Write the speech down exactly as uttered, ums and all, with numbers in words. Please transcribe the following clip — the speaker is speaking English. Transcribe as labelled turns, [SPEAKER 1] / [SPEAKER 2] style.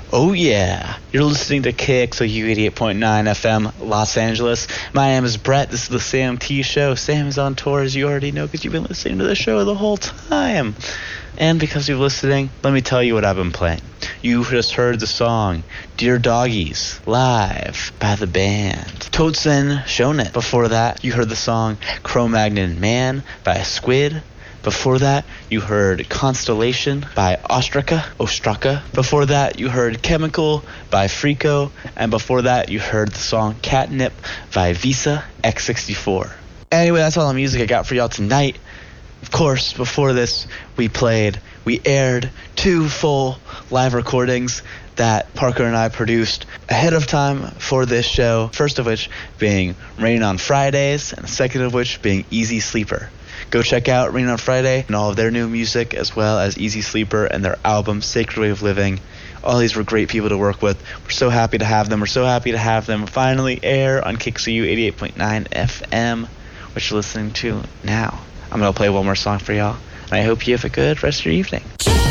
[SPEAKER 1] Oh yeah, you're listening to K X O U eighty-eight point nine F M, Los Angeles. My name is Brett. This is the Sam T Show. Sam is on tour, as you already know, because you've been listening to the show the whole time. And because you're listening, let me tell you what I've been playing. You just heard the song Dear Doggies, live by the band Toadson Shonit. Before that, you heard the song Cro-Magnon Man by Squid. Before that, you heard Constellation by Ostraka, Ostraka. Before that, you heard Chemical by Frico. And before that, you heard the song Catnip by Visa X sixty-four. Anyway, that's all the music I got for y'all tonight. Of course, before this, we played, we aired two full live recordings that Parker and I produced ahead of time for this show. First of which being Rain on Fridays, and the second of which being Easy Sleeper. Go check out Rain on Friday and all of their new music, as well as Easy Sleeper and their album Sacred Way of Living. All these were great people to work with. We're so happy to have them. We're so happy to have them finally air on K X O U eighty-eight point nine F M, which you're listening to now. I'm going to play one more song for y'all, and I hope you have a good rest of your evening.